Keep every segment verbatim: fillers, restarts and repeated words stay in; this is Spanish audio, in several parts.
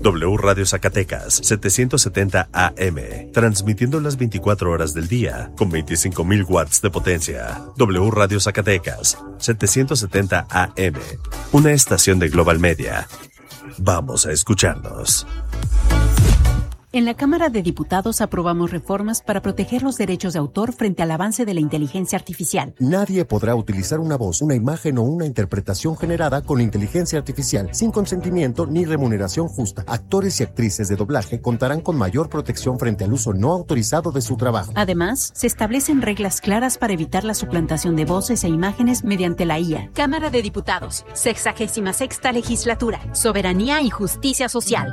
W Radio Zacatecas, setecientos setenta A M, transmitiendo las veinticuatro horas del día, con veinticinco mil watts de potencia. W Radio Zacatecas, setecientos setenta A M, una estación de Global Media. Vamos a escucharnos. En la Cámara de Diputados aprobamos reformas para proteger los derechos de autor frente al avance de la inteligencia artificial. Nadie podrá utilizar una voz, una imagen o una interpretación generada con inteligencia artificial sin consentimiento ni remuneración justa. Actores y actrices de doblaje contarán con mayor protección frente al uso no autorizado de su trabajo. Además, se establecen reglas claras para evitar la suplantación de voces e imágenes mediante la I A. Cámara de Diputados, sexagésima sexta legislatura, soberanía y justicia social.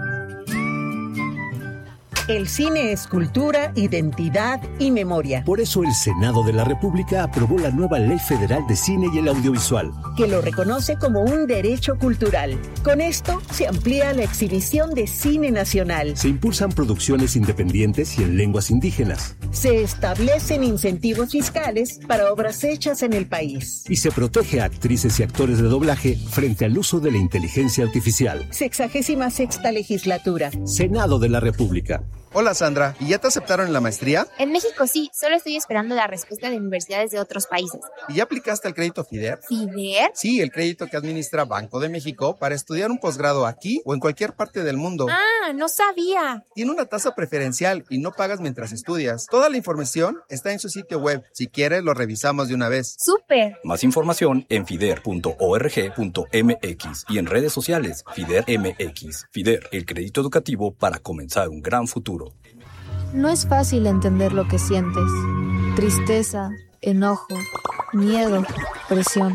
El cine es cultura, identidad y memoria. Por eso el Senado de la República aprobó la nueva Ley Federal de Cine y el Audiovisual, que lo reconoce como un derecho cultural. Con esto se amplía la exhibición de cine nacional. Se impulsan producciones independientes y en lenguas indígenas. Se establecen incentivos fiscales para obras hechas en el país. Y se protege a actrices y actores de doblaje frente al uso de la inteligencia artificial. Sexagésima sexta legislatura. Senado de la República. Hola Sandra, ¿y ya te aceptaron en la maestría? En México sí, solo estoy esperando la respuesta de universidades de otros países. ¿Y ya aplicaste al crédito FIDER? ¿FIDER? Sí, el crédito que administra Banco de México para estudiar un posgrado aquí o en cualquier parte del mundo. Ah, no sabía. Tiene una tasa preferencial y no pagas mientras estudias. Toda la información está en su sitio web. Si quieres, lo revisamos de una vez. ¡Súper! Más información en fider punto org punto m x y en redes sociales FIDER M X. FIDER, el crédito educativo para comenzar un gran futuro. No es fácil entender lo que sientes. Tristeza, enojo, miedo, presión.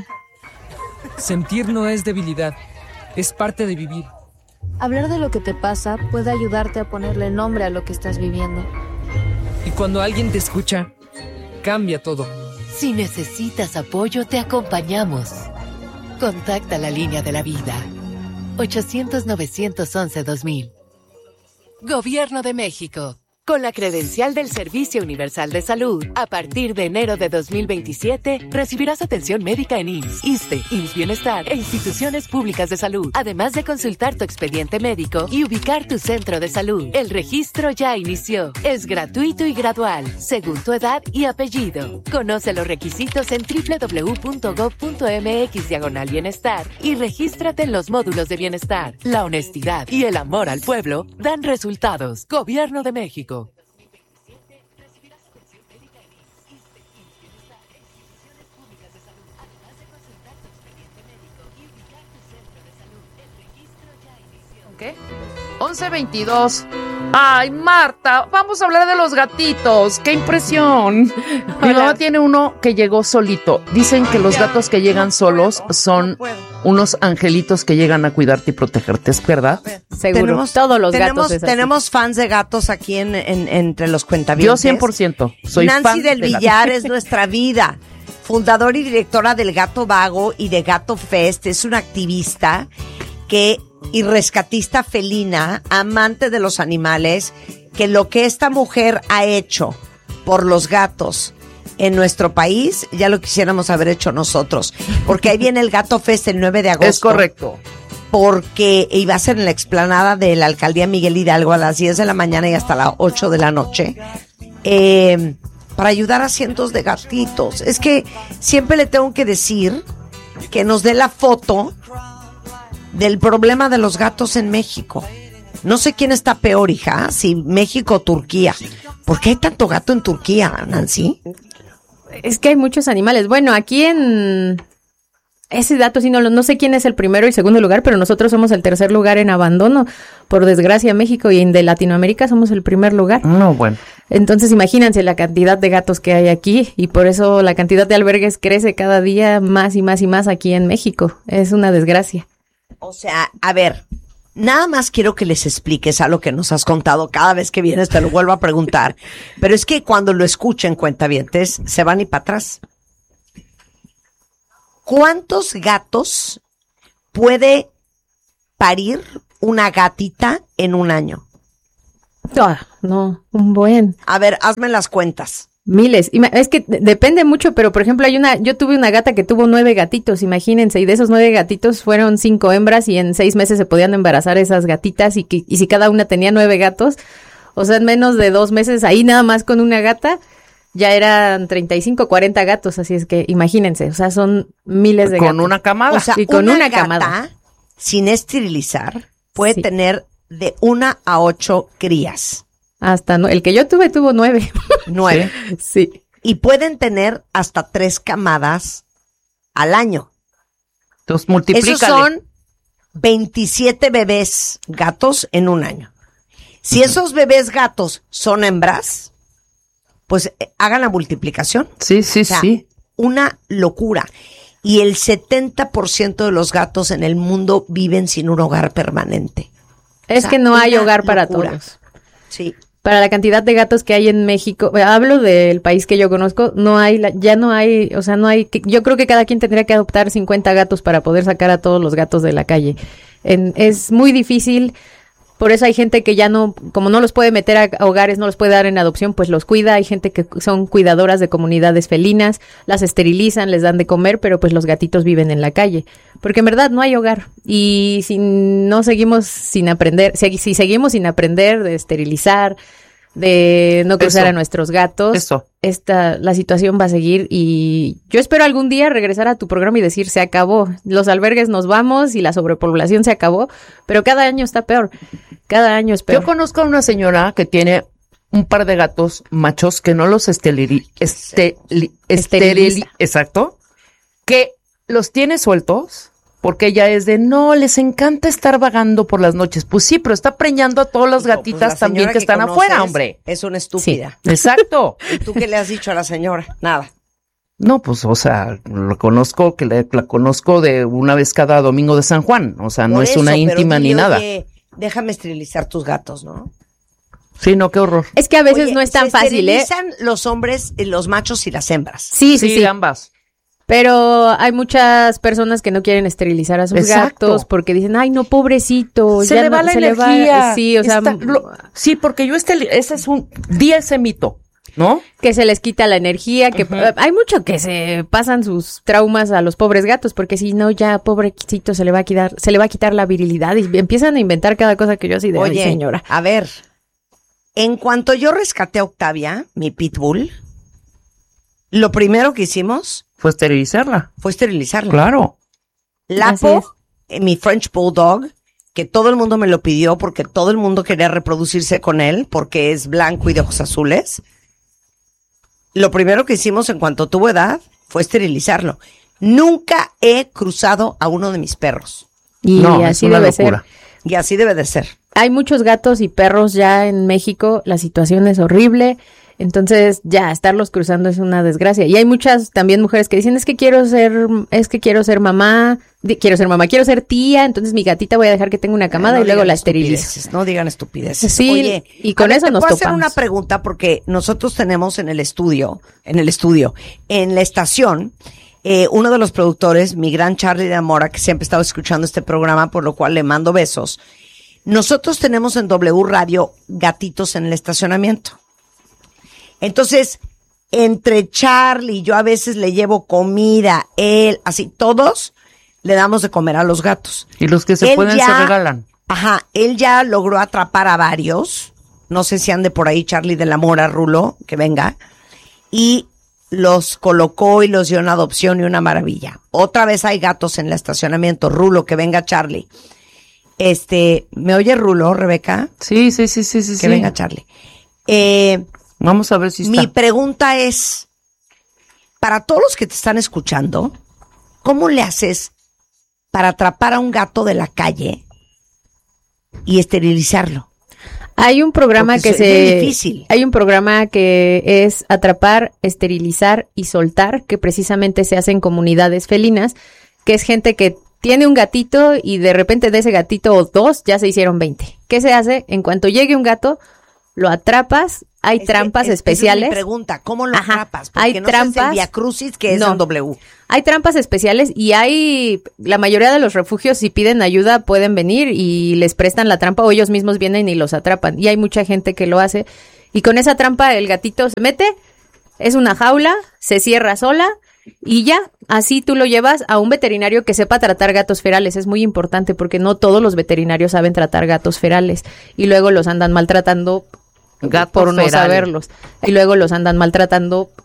Sentir no es debilidad, es parte de vivir. Hablar de lo que te pasa puede ayudarte a ponerle nombre a lo que estás viviendo. Y cuando alguien te escucha, cambia todo. Si necesitas apoyo, te acompañamos. Contacta la línea de la vida. ochocientos, novecientos once, dos mil. Gobierno de México. Con la credencial del Servicio Universal de Salud, a partir de enero de dos mil veintisiete, recibirás atención médica en I M S S, ISSSTE, I M S S Bienestar e instituciones públicas de salud, además de consultar tu expediente médico y ubicar tu centro de salud. El registro ya inició. Es gratuito y gradual, según tu edad y apellido. Conoce los requisitos en doble u doble u doble u punto gob punto m x diagonal bienestar y regístrate en los módulos de bienestar. La honestidad y el amor al pueblo dan resultados. Gobierno de México. ¿Qué? once veintidós. Ay, Marta, vamos a hablar de los gatitos. ¡Qué impresión! Mi mamá tiene uno que llegó solito. Dicen que los gatos que llegan solos son unos angelitos que llegan a cuidarte y protegerte, ¿es verdad? Seguro. Tenemos, Todos los tenemos, gatos. Tenemos fans de gatos aquí en, en, entre los cuentavientes. Yo cien por ciento soy Nancy fan del de Villar gatos. Es nuestra vida. Fundadora y directora del Gato Vago y de Gato Fest. Es una activista que... y rescatista felina, amante de los animales, que lo que esta mujer ha hecho por los gatos en nuestro país, ya lo quisiéramos haber hecho nosotros, porque ahí viene el Gato Fest el nueve de agosto. Es correcto. Porque iba a ser en la explanada de la Alcaldía Miguel Hidalgo a las diez de la mañana y hasta las ocho de la noche, eh, para ayudar a cientos de gatitos. Es que siempre le tengo que decir que nos dé la foto del problema de los gatos en México. No sé quién está peor, hija, si México o Turquía. ¿Por qué hay tanto gato en Turquía, Nancy? Es que hay muchos animales. Bueno, aquí en... Ese dato sí no, no sé quién es el primero y segundo lugar, pero nosotros somos el tercer lugar en abandono. Por desgracia, México y en de Latinoamérica somos el primer lugar. No, bueno. Entonces, imagínense la cantidad de gatos que hay aquí y por eso la cantidad de albergues crece cada día más y más y más aquí en México. Es una desgracia. O sea, a ver, nada más quiero que les expliques a lo que nos has contado. Cada vez que vienes te lo vuelvo a preguntar. Pero es que cuando lo escuchen, cuentavientes, se van y para atrás. ¿Cuántos gatos puede parir una gatita en un año? Ah, no, un buen. A ver, hazme las cuentas. Miles. Es que depende mucho, pero por ejemplo hay una, yo tuve una gata que tuvo nueve gatitos, imagínense, y de esos nueve gatitos fueron cinco hembras y en seis meses se podían embarazar esas gatitas y que, y si cada una tenía nueve gatos, o sea, en menos de dos meses ahí nada más con una gata, ya eran treinta y cinco, cuarenta gatos, así es que imagínense, o sea, son miles de con gatos. Con una camada. O sea, y con una, una gata camada. sin esterilizar puede Sí. tener de una a ocho crías. Hasta no, el que yo tuve tuvo nueve. Nueve. Sí. Y pueden tener hasta tres camadas al año. Entonces, multiplícale. Esos son veintisiete bebés gatos en un año. Si uh-huh. esos bebés gatos son hembras, pues eh, hagan la multiplicación. Sí, sí, o sea, sí. Una locura. Y el setenta por ciento de los gatos en el mundo viven sin un hogar permanente. Es o sea, que no hay hogar para locura. Todos. Sí. Para la cantidad de gatos que hay en México, hablo del país que yo conozco, no hay, ya no hay, o sea, no hay, yo creo que cada quien tendría que adoptar cincuenta gatos para poder sacar a todos los gatos de la calle. En, es muy difícil, por eso hay gente que ya no, como no los puede meter a hogares, no los puede dar en adopción, pues los cuida, hay gente que son cuidadoras de comunidades felinas, las esterilizan, les dan de comer, pero pues los gatitos viven en la calle, porque en verdad no hay hogar, y si no seguimos sin aprender, si, si seguimos sin aprender de esterilizar, de no cruzar eso, a nuestros gatos, eso. Esta, la situación va a seguir y yo espero algún día regresar a tu programa y decir se acabó, los albergues nos vamos y la sobrepoblación se acabó, pero cada año está peor, cada año es peor. Yo conozco a una señora que tiene un par de gatos machos que no los esterili, esteli, esterili, exacto, que los tiene sueltos. Porque ella es de, no, les encanta estar vagando por las noches. Pues sí, pero está preñando a todas las gatitas pues también que, que están afuera, hombre. Es una estúpida. Sí, exacto. ¿Y tú qué le has dicho a la señora? Nada. No, pues, o sea, lo conozco, que la, la conozco de una vez cada domingo de San Juan. O sea, no por es eso, una íntima ni nada. Oye, déjame esterilizar tus gatos, ¿no? Sí, no, qué horror. Es que a veces oye, no es tan se fácil, ¿eh? Esterilizan los hombres, los machos y las hembras. Sí, sí, sí, sí. ambas. Pero hay muchas personas que no quieren esterilizar a sus Exacto. gatos porque dicen, ay, no, pobrecito. Se ya le no, va la se energía. Le va, sí, o sea. Está, lo, sí, porque yo este, ese es un día ese mito, ¿no? Que se les quita la energía, que uh-huh. hay mucho que se pasan sus traumas a los pobres gatos porque si no, ya, pobrecito, se le va a quitar, se le va a quitar la virilidad y empiezan a inventar cada cosa que yo así de, oye, ay, señora. A ver, en cuanto yo rescaté a Octavia, mi pitbull, lo primero que hicimos fue esterilizarla. Fue esterilizarla. Claro. Lapo, eh, mi French Bulldog, que todo el mundo me lo pidió porque todo el mundo quería reproducirse con él porque es blanco y de ojos azules. Lo primero que hicimos en cuanto tuvo edad fue esterilizarlo. Nunca he cruzado a uno de mis perros. Y no, así es una debe locura. ser. Y así debe de ser. Hay muchos gatos y perros ya en México, la situación es horrible. Entonces, ya, estarlos cruzando es una desgracia. Y hay muchas también mujeres que dicen, es que quiero ser, es que quiero ser mamá, quiero ser mamá, quiero ser tía, entonces mi gatita voy a dejar que tenga una camada no y luego la esterilizo. No digan estupideces. Sí, oye, y con ver, eso te nos puedo topamos. hacer una pregunta porque nosotros tenemos en el estudio, en el estudio, en la estación, eh, uno de los productores, mi gran Charlie de Amora, que siempre estaba escuchando este programa, por lo cual le mando besos. Nosotros tenemos en W Radio gatitos en el estacionamiento. Entonces, entre Charlie y yo a veces le llevo comida, él, así, todos le damos de comer a los gatos. Y los que se él pueden ya, se regalan. Ajá, él ya logró atrapar a varios. No sé si ande por ahí Charlie de la Mora, Rulo, que venga. Y los colocó y los dio en adopción y una maravilla. Otra vez hay gatos en el estacionamiento. Rulo, que venga Charlie. Este, ¿me oye Rulo, Rebeca? Sí, sí, sí, sí, sí. Que sí. venga Charlie. Eh... Vamos a ver si está. Mi pregunta es, para todos los que te están escuchando, ¿cómo le haces para atrapar a un gato de la calle y esterilizarlo? Hay un programa Porque que es se muy difícil. Hay un programa que es atrapar, esterilizar y soltar, que precisamente se hace en comunidades felinas, que es gente que tiene un gatito y de repente de ese gatito o dos ya se hicieron veinte. ¿Qué se hace? En cuanto llegue un gato, lo atrapas. Hay es trampas que, es, especiales. Esa es mi pregunta, ¿cómo lo Ajá, atrapas? Porque hay no trampas. seas el Via Crucis que es no. en W. Hay trampas especiales y hay, la mayoría de los refugios si piden ayuda pueden venir y les prestan la trampa o ellos mismos vienen y los atrapan. Y hay mucha gente que lo hace y con esa trampa el gatito se mete, Es una jaula, se cierra sola y ya, así tú lo llevas a un veterinario que sepa tratar gatos ferales. Es muy importante porque no todos los veterinarios saben tratar gatos ferales y luego los andan maltratando Gatos por no ferales. saberlos. Y luego los andan maltratando